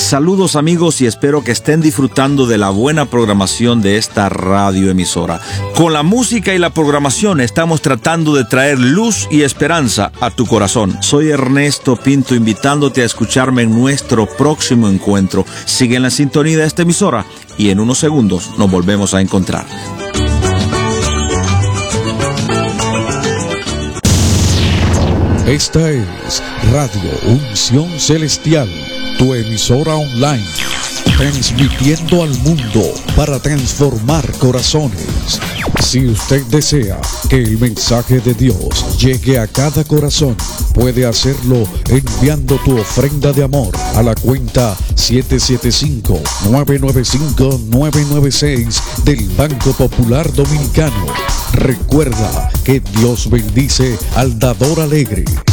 Saludos amigos y espero que estén disfrutando de la buena programación de esta radioemisora. Con la música y la programación estamos tratando de traer luz y esperanza a tu corazón. Soy Ernesto Pinto invitándote a escucharme en nuestro próximo encuentro. Sigue en la sintonía de esta emisora y en unos segundos nos volvemos a encontrar. Esta es Radio Unción Celestial, tu emisora online, transmitiendo al mundo para transformar corazones. Si usted desea que el mensaje de Dios llegue a cada corazón, puede hacerlo enviando tu ofrenda de amor a la cuenta 775-995-996 del Banco Popular Dominicano. Recuerda que Dios bendice al dador alegre.